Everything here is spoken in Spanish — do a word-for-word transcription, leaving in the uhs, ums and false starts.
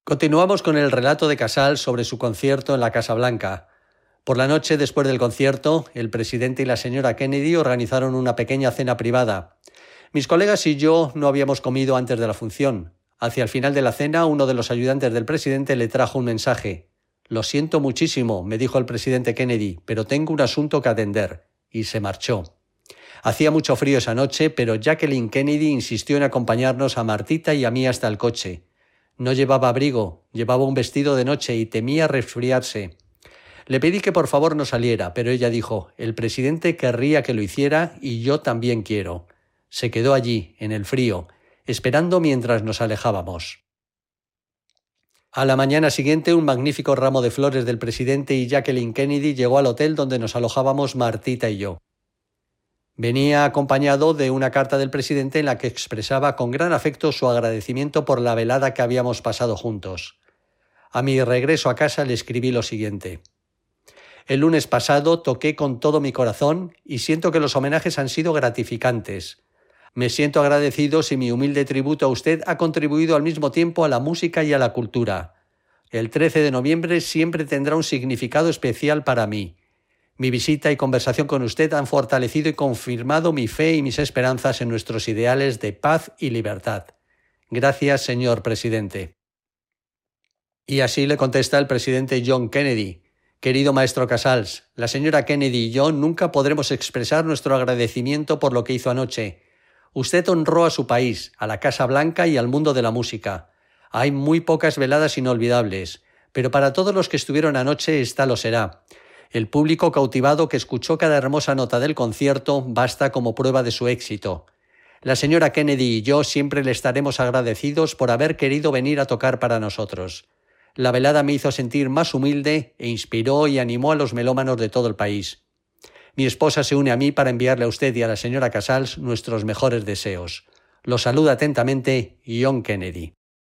Continuamos con el relato de Casals sobre su concierto en la Casa Blanca. Por la noche, después del concierto, el presidente y la señora Kennedy organizaron una pequeña cena privada. Mis colegas y yo no habíamos comido antes de la función. Hacia el final de la cena, uno de los ayudantes del presidente le trajo un mensaje. «Lo siento muchísimo», me dijo el presidente Kennedy, «pero tengo un asunto que atender». Y se marchó. Hacía mucho frío esa noche, pero Jacqueline Kennedy insistió en acompañarnos a Martita y a mí hasta el coche. No llevaba abrigo, llevaba un vestido de noche y temía resfriarse. Le pedí que por favor no saliera, pero ella dijo, el presidente querría que lo hiciera y yo también quiero. Se quedó allí, en el frío, esperando mientras nos alejábamos. A la mañana siguiente, un magnífico ramo de flores del presidente y Jacqueline Kennedy llegó al hotel donde nos alojábamos Martita y yo. Venía acompañado de una carta del presidente en la que expresaba con gran afecto su agradecimiento por la velada que habíamos pasado juntos. A mi regreso a casa le escribí lo siguiente. El lunes pasado toqué con todo mi corazón y siento que los homenajes han sido gratificantes. Me siento agradecido si mi humilde tributo a usted ha contribuido al mismo tiempo a la música y a la cultura. El trece de noviembre siempre tendrá un significado especial para mí. Mi visita y conversación con usted han fortalecido y confirmado mi fe y mis esperanzas en nuestros ideales de paz y libertad. Gracias, señor presidente. Y así le contesta el presidente John Kennedy. Querido maestro Casals, la señora Kennedy y yo nunca podremos expresar nuestro agradecimiento por lo que hizo anoche. Usted honró a su país, a la Casa Blanca y al mundo de la música. Hay muy pocas veladas inolvidables, pero para todos los que estuvieron anoche esta lo será. El público cautivado que escuchó cada hermosa nota del concierto basta como prueba de su éxito. La señora Kennedy y yo siempre le estaremos agradecidos por haber querido venir a tocar para nosotros. La velada me hizo sentir más humilde e inspiró y animó a los melómanos de todo el país. Mi esposa se une a mí para enviarle a usted y a la señora Casals nuestros mejores deseos. Los saluda atentamente John Kennedy.